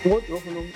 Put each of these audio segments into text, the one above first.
Kodwa ufuna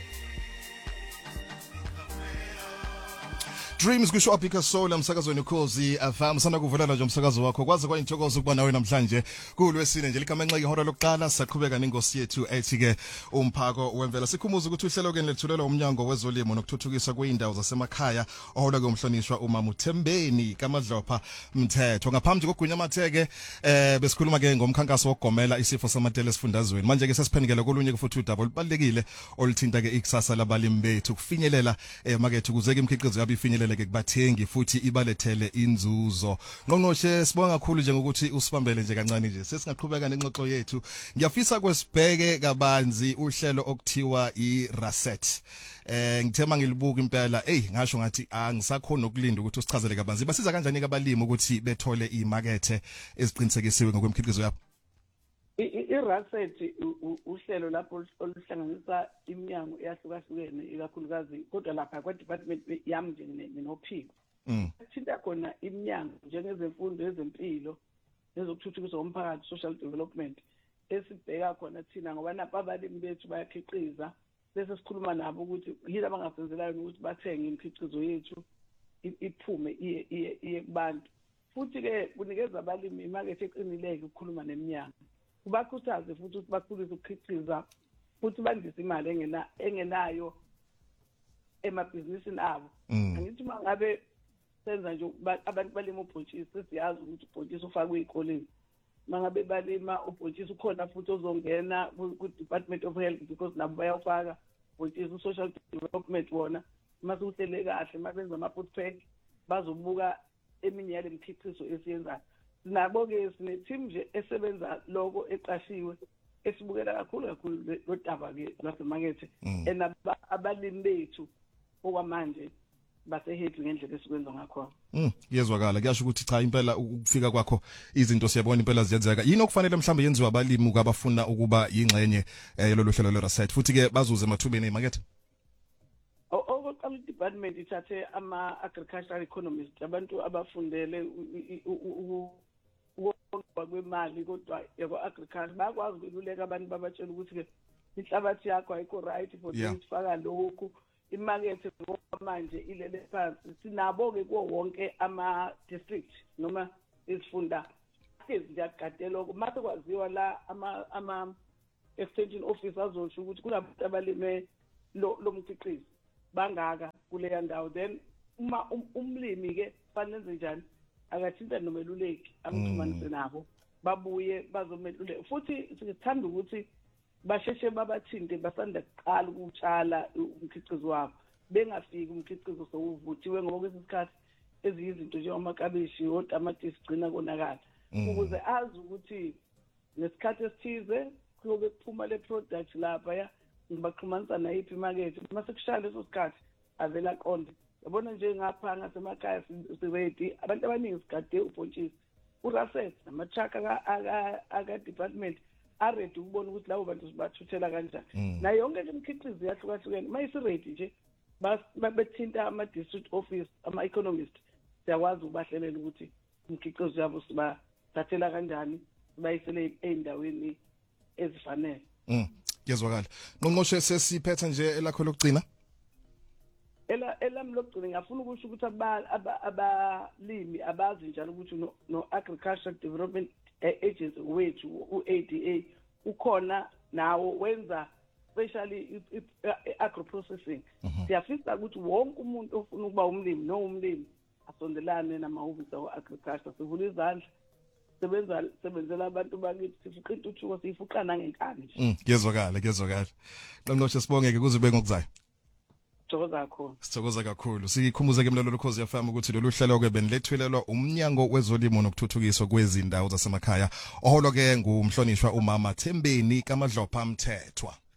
Dreams kusho Abika Soul emsakazweni ukhozi FM sana kuvulela nje umsakazo wakho kwaze kwayintokozo kuba nawe namhlanje kulwesine nje likamanxeke ihora lokuqala saqhubeka nengosi yethu ethi ke umphako wemvela sikhumuza ukuthi uhlelo ke lethulela umnyango wezolimo nokuthuthukiswa kweindawo zasemakhaya ohola ke umhlonishwa uMama uThembeni kaMadlopha Mthetho ngaphambi kokugunya amatheke besikhuluma ke ngomkhankaso wokugomela isifo samatele esifundazweni manje ke sesiphenikela kolunye futhi udaba olubalekile oluthinta ke ikusasa labalimi bethu kufinyelela emakethe ukuze ke imikhiqizo yabe ifinyelela ke kubathengi futhi ibalethele inzuzo. Ngqongqoshe sibonga kakhulu nje ngokuthi usibambele nje kancane nje. Sesingaqhubeka nengxoxo yethu. Ngiyafisa kwesibheke kabanzi uhlelo okuthiwa iRaset. Ngithema ngilibuka impela ngasho ngathi angisakhona ukulinda ukuthi usichazele kabanzi. Basiza kanjani ke abalimi ukuthi bethole imakethe eziqinisekisiwe ngokwemikhiqizo yabo? iRaset uhlelo lapho oluhlanganisa iminyango eyahlukahlukene ikakhulukazi kodwa lapha kwa department yami nje nenophiko. Thinta khona iminyango njengezemfundo ezempilo nezokuthuthukiswa komphakathi social development esibheka khona thina ngoba napha abalimi bethu bayakhiqiza bese sikhuluma nabo ukuthi yini abangasenzelayo ukuthi bathenge imikhiqizo yethu iphume iye kubantu futhi ke kunikeza abalimi imakethe eqinileke ukukhuluma neminyango. Kubakhuthaze futhi ukuthi bakhulise ukukhiqiza futhi bandise imali engenayo emabhizinisini abo. Angithi mangabe senza nje abantu balima ubhontshisi siyazi ukuthi ubhontshisi ufakwe ezikoleni. Mangabe balima ubhontshisi ukhona futhi ozongena ku Department of Health because nabo bayafaka ubhontshisi social development wona mase uhlele kahle mabenza ama food pack bazobuka eminye yale mikhiqizo esiyenzayo. Sinabo ke sine team nje esebenza lokho eqashiwe esibukela kakhulu lo daba ke lasemakethe abalimi bethu okwamanje basehead ngendlela esikwenza ngakho. Yezwakala kuyasho ukuthi cha impela ukufika kwakho izinto siyabona impela ziyenzeka. Yini okufanele mhlambe yenziwe abalimi ukabafuna ukuba yingxenye yololu hlelo lweRaset futhi ke bazuze emathubeni emakethe? Okokuqala department ithathe ama-agricultural economists abantu abafundele kwemali kodwa yako-agriculture bayakwazi ukululeka abantu babatshela ukuthi ke inhlabathi yakho ayikho right for ukufaka lokhu imakethe manje ilele phansi. Sinabo-ke kuwo wonke ama-district noma izifunda eziyagadela mase kwaziwa la ama-extension office azosho ukuthi kunabantu abalime lo mkhiqizo bangaka kuleya ndawo then uma umlimi-ke fanele enze njani akathinta nomeluleki amxhumanise nabo babuye bazomeluleka futhi sithanda ukuthi basheshe babathinte basanda kuqala ukutshala umkhiqizo wabo bengafiki umkhiqizo sowuvuthiwe ngoba kwesikhathi eziyizinto njengomakabishi otamatisi gcina konakala ukuze azi ukuthi ngesikhathi esithize kuyobe kuphuma le product lapha ngibaxhumanisa nayiphi imakethe mase kushaya leso sikhathi avela qonde. Yabona nje ngapha ngasemakhaya siready abantu abaningi sigade ubhontshisi uRaset nama-truck aka department ready ukubona ukuthi labo bantu sibathuthela kanjani nayo yonke le mikhiqizo yahlukahlukene mayisiready nje babethinta ama-district office ama-economist siyakwazi ukubahlelela ukuthi imikhiqizo yabo sibathathela kanjani sibayisele ey'ndaweni ezifanele. Yezwakala. Ngqongqoshe sesiphetha nje elakho lokugcina. Elami lokugcina ngiyafuna ukusho ukuthi abalimi abazi njalo ukuthi no Agricultural Development Agency wethu uADA ukhona nawo wenza especially agro processing. Siyafisa ukuthi wonke umuntu ofuna ukuba umlimi nomlimi asondelane namahhovisi agriculture sivula izandla sebenzela abantu bakithi sifuqa intuthuko siyifuqa nangenkani nje. Kuyezwakala. Ngqongqoshe sibongeke kuze ube ngokuzayo. Sithokoza kakhulu. Sikhumuze ke mlalelo ukhozi FM ukuthi lolu hlelo ke benilethwelelwa umnyango wezolimo nokuthuthukiswa kwezindawo zasemakhaya oholwa ke ngumhlonishwa uMama Thembeni kaMadlopha Mthethwa.